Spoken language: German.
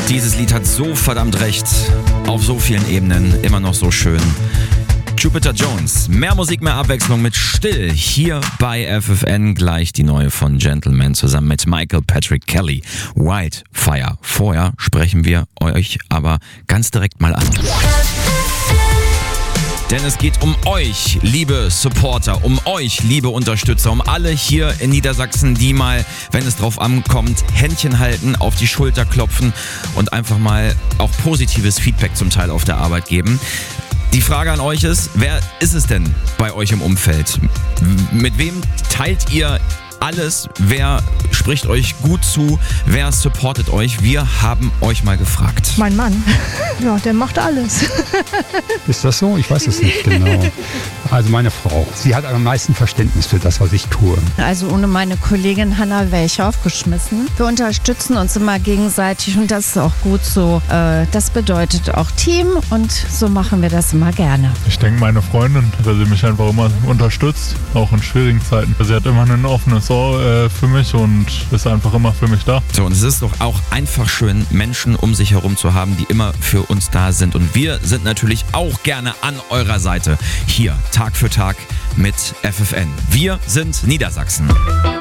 Dieses Lied hat so verdammt recht. Auf so vielen Ebenen. Immer noch so schön. Jupiter Jones. Mehr Musik, mehr Abwechslung mit Still. Hier bei FFN gleich die neue von Gentleman zusammen mit Michael Patrick Kelly. Wildfire. Vorher sprechen wir euch aber ganz direkt mal an. Denn es geht um euch, liebe Supporter, um euch, liebe Unterstützer, um alle hier in Niedersachsen, die mal, wenn es drauf ankommt, Händchen halten, auf die Schulter klopfen und einfach mal auch positives Feedback zum Teil auf der Arbeit geben. Die Frage an euch ist, wer ist es denn bei euch im Umfeld? Mit wem teilt ihr alles? Wer spricht euch gut zu? Wer supportet euch? Wir haben euch mal gefragt. Mein Mann, ja, der macht alles. Ist das so? Ich weiß es nicht genau. Also meine Frau. Sie hat am meisten Verständnis für das, was ich tue. Also ohne meine Kollegin Hanna wäre ich aufgeschmissen. Wir unterstützen uns immer gegenseitig und das ist auch gut so. Das bedeutet auch Team und so machen wir das immer gerne. Ich denke, meine Freundin, weil sie mich einfach immer unterstützt, auch in schwierigen Zeiten. Sie hat immer ein offenes Ohr für mich und ist einfach immer für mich da. So, und es ist doch auch einfach schön, Menschen um sich herum zu haben, die immer für uns da sind. Und wir sind natürlich auch gerne an eurer Seite. Hier, Tag für Tag mit FFN. Wir sind Niedersachsen.